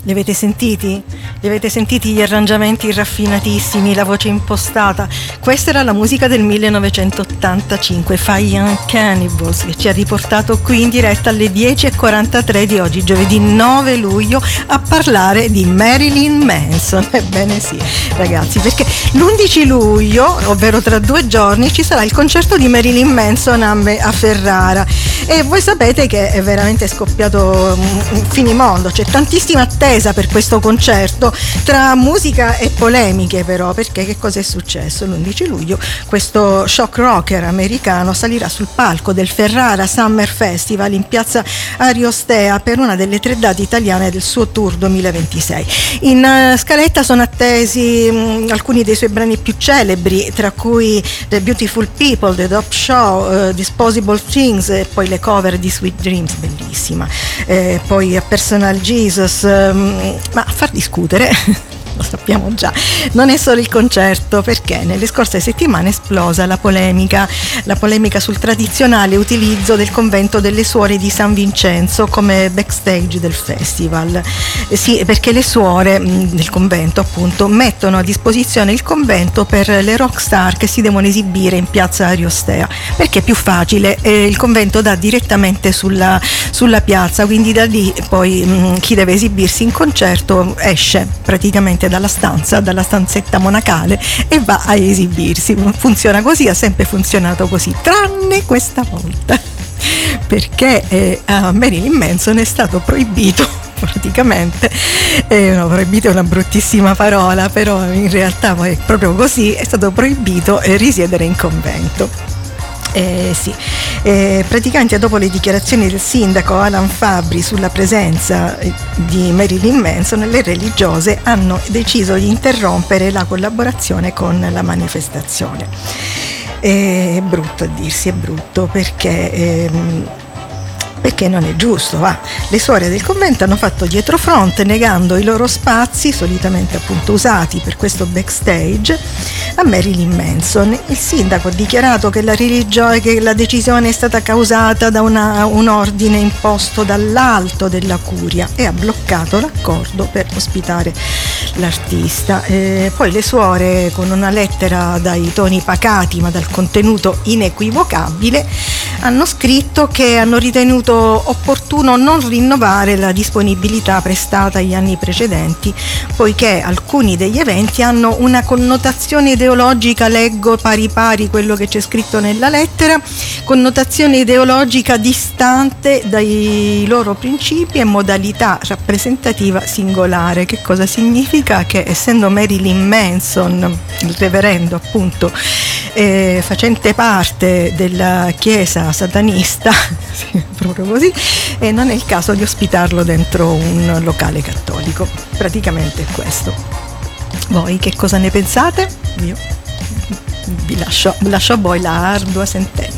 Li avete sentiti? Li avete sentiti gli arrangiamenti raffinatissimi, la voce impostata? Questa era la musica del 1985, Fire Cannibals, che ci ha riportato qui in diretta alle 10:43 di oggi, giovedì 9 luglio, a parlare di Marilyn Manson. Ebbene sì, ragazzi, perché l'11 luglio, ovvero tra 2 giorni, ci sarà il concerto di Marilyn Manson a Ferrara. E voi sapete che è veramente scoppiato un finimondo, c'è tantissima attesa per questo concerto, tra musica e polemiche però, perché che cosa è successo? L'11 luglio questo shock rocker americano salirà sul palco del Ferrara Summer Festival in piazza Ariostea per una delle 3 date italiane del suo tour 2026. In scaletta sono attesi alcuni dei suoi brani più celebri, tra cui The Beautiful People, The Dope Show, Disposable Things, e poi le cover di Sweet Dreams, bellissima, poi A Personal Jesus, ma a far discutere lo sappiamo già, non è solo il concerto, perché nelle scorse settimane è esplosa la polemica sul tradizionale utilizzo del convento delle suore di San Vincenzo come backstage del festival. Sì, perché le suore del convento appunto mettono a disposizione il convento per le rockstar che si devono esibire in piazza Ariostea, perché è più facile, il convento dà direttamente sulla piazza, quindi da lì poi chi deve esibirsi in concerto esce praticamente dalla stanzetta monacale e va a esibirsi. Funziona così, ha sempre funzionato così, tranne questa volta, perché a Marilyn Manson è stato proibito praticamente, no, proibito è una bruttissima parola, però in realtà poi è proprio così, è stato proibito risiedere in convento. Sì, praticamente dopo le dichiarazioni del sindaco Alan Fabbri sulla presenza di Marilyn Manson, le religiose hanno deciso di interrompere la collaborazione con la manifestazione. È brutto a dirsi, è brutto perché non è giusto, va. Le suore del convento hanno fatto dietrofront negando i loro spazi, solitamente appunto usati per questo backstage, a Marilyn Manson. Il sindaco ha dichiarato che la decisione è stata causata da un ordine imposto dall'alto della curia e ha bloccato l'accordo per ospitare l'artista. Poi le suore, con una lettera dai toni pacati ma dal contenuto inequivocabile, hanno scritto che hanno ritenuto opportuno non rinnovare la disponibilità prestata agli anni precedenti, poiché alcuni degli eventi hanno una connotazione ideologica, leggo pari quello che c'è scritto nella lettera, connotazione ideologica distante dai loro principi e modalità rappresentativa singolare. Che cosa significa? Che essendo Marilyn Manson, il reverendo appunto, facente parte della chiesa satanista, proprio così, e non è il caso di ospitarlo dentro un locale cattolico. Praticamente è questo. Voi che cosa ne pensate? Io vi lascio a voi la ardua sentenza.